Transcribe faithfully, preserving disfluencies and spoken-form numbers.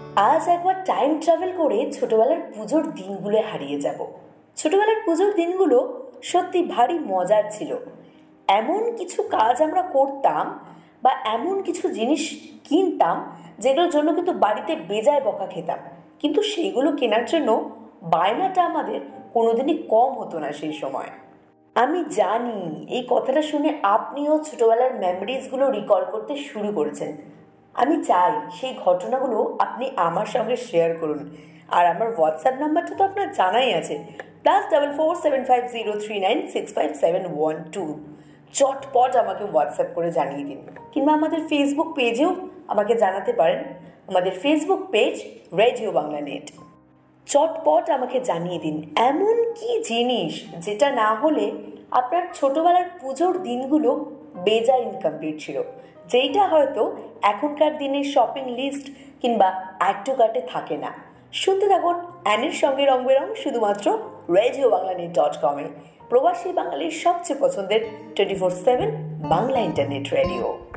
আজ একবার time travel করে ছোটবেলার পুজোর দিনগুলো হারিয়ে যাব। ছোটবেলার পুজোর দিনগুলো সত্যি ভারী মজার ছিল। এমন কিছু কাজ আমরা করতাম বা এমন কিছু জিনিস কিনতাম যেগুলোর জন্য কিন্তু বাড়িতে বেজায় বকা খেতাম, কিন্তু সেইগুলো কেনার জন্য বায়নাটা আমাদের কোনোদিনই কম হতো না সেই সময়। আমি জানি এই কথাটা শুনে আপনিও ছোটবেলার মেমোরিজগুলো রিকল করতে শুরু করেছেন। আমি চাই সেই ঘটনাগুলো আপনি আমার সঙ্গে শেয়ার করুন। আর আমার হোয়াটসঅ্যাপ নাম্বারটা তো আপনার জানাই আছে, plus double four seven five zero three nine six five seven one two. চটপট আমাকে হোয়াটসঅ্যাপ করে জানিয়ে দিন, কিংবা আমাদের ফেসবুক পেজেও আমাকে জানাতে পারেন। আমাদের Facebook page radio Bangla net. চটপট আমাকে জানিয়ে দিন এমন কি জিনিস যেটা না হলে আপনার ছোটবেলার পুজোর দিনগুলো বেজায় ইনকমপ্লিট ছিল, যেইটা হয়তো এখনকার দিনের শপিং লিস্ট কিংবা অ্যাড টু কার্টে থাকে না। শুনতে থাকুন অ্যানের সঙ্গে রং বেরং, শুধুমাত্র রেডিও বাংলা নেট ডট কমে, প্রবাসী বাঙালির সবচেয়ে পছন্দের twenty four seven Bangla internet radio.